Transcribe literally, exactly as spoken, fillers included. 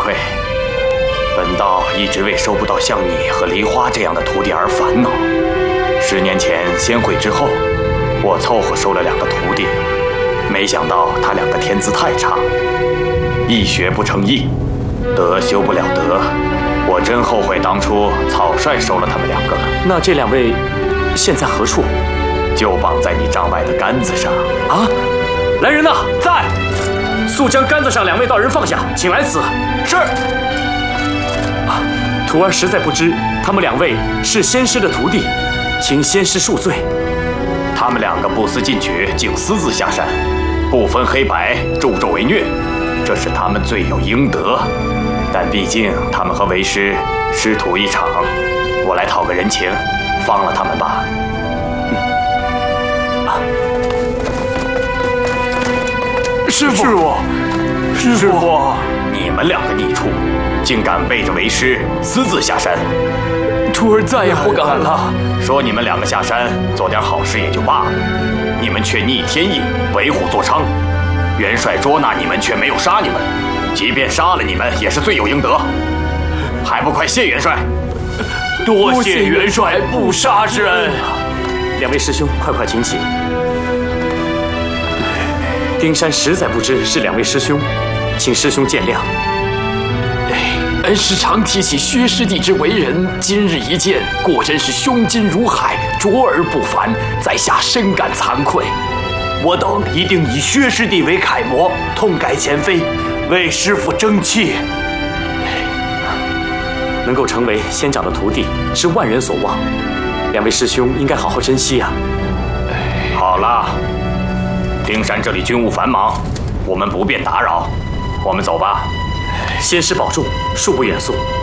愧，本道一直为收不到像你和梨花这样的徒弟而烦恼。十年前仙会之后，我凑合收了两个徒弟，没想到他两个天资太差，一学不成艺，德修不了德。我真后悔当初草率收了他们两个。 那这两位现在何处？ 就绑在你帐外的杆子上。 啊！来人呐，在！速将杆子上两位道人放下，请来此。 是。 啊，徒儿实在不知，他们两位是仙师的徒弟，请仙师恕罪。 他们两个不思进取，竟私自下山，不分黑白，助纣为虐，这是他们罪有应得。但毕竟他们和为师师徒一场，我来讨个人情，放了他们吧。嗯啊， 师傅，师傅，师傅， 你们两个逆畜，竟敢背着为师私自下山！ 徒儿再也不敢了。 说你们两个下山做点好事也就罢了，你们却逆天意，为虎作伥。元帅捉拿你们，却没有杀你们，即便杀了你们，也是罪有应得。还不快谢元帅！ 多谢元帅不杀之恩。 两位师兄，快快请起。丁山实在不知是两位师兄，请师兄见谅。 恩师常提起薛师弟之为人，今日一见，果真是胸襟如海，卓而不凡，在下深感惭愧。 我等一定以薛师弟为楷模，痛改前非，为师父争气。 能够成为仙长的徒弟，是万人所望，两位师兄应该好好珍惜啊。 好了，丁山这里军务繁忙，我们不便打扰，我们走吧。 仙师保重，恕不远送。